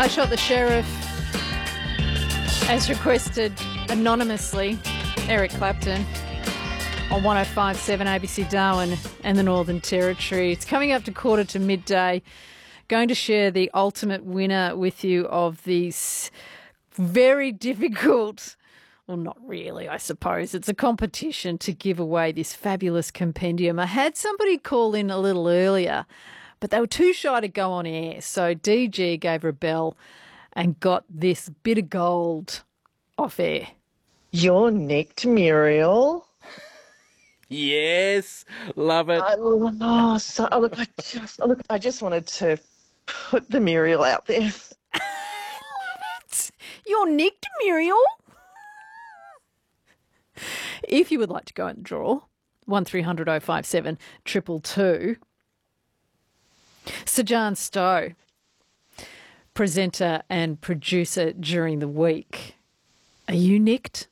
I shot the sheriff, as requested anonymously, Eric Clapton, on 105.7 ABC Darwin and the Northern Territory. It's coming up to 1:45. Going to share the ultimate winner with you of these very difficult, well, not really, I suppose. It's a competition to give away this fabulous compendium. I had somebody call in a little earlier, but they were too shy to go on air. So DG gave her a bell and got this bit of gold off air. You're nicked, Muriel. Yes, love it. I just wanted to put the Muriel out there. You're nicked, Muriel. If you would like to go in the draw, 1300 057 222. Sajan Stowe, presenter and producer during the week. Are you nicked?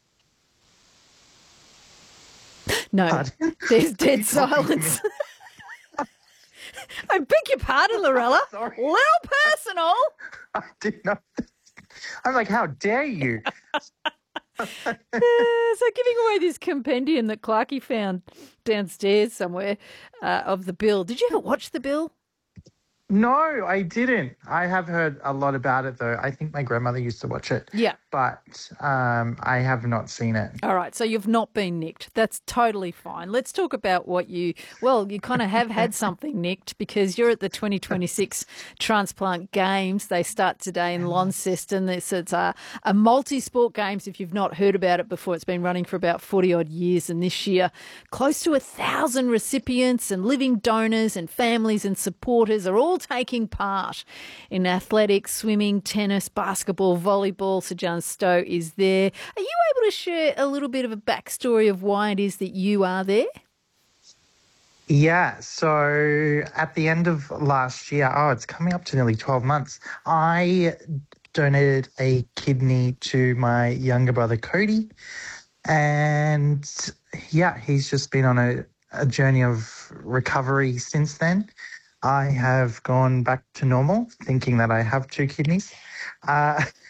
No, there's dead silence. I beg your pardon, Lorella. Sorry. Little personal. I did not. I'm like, how dare you? So giving away this compendium that Clarkie found downstairs somewhere of the Bill. Did you ever watch the Bill? No, I didn't. I have heard a lot about it, though. I think my grandmother used to watch it. Yeah. But I have not seen it. All right, so you've not been nicked. That's totally fine. Let's talk about what you kind of have had something nicked because you're at the 2026 Transplant Games. They start today in Launceston. It's a multi-sport games. If you've not heard about it before, it's been running for about 40-odd years. And this year, close to 1,000 recipients and living donors and families and supporters are all taking part in athletics, swimming, tennis, basketball, volleyball. Sajan Stowe is there. Are you able to share a little bit of a backstory of why it is that you are there? Yeah, so at the end of last year, it's coming up to nearly 12 months, I donated a kidney to my younger brother, Cody. And yeah, he's just been on a journey of recovery since then. I have gone back to normal, thinking that I have two kidneys.